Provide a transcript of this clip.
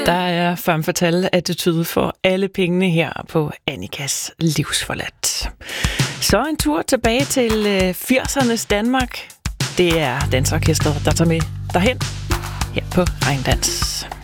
Der er femme fatale attitude for alle pengene her på Annikas Livsforladt. Så en tur tilbage til 80'ernes Danmark. Det er Dansorkestret, der tager med derhen her på Regndans.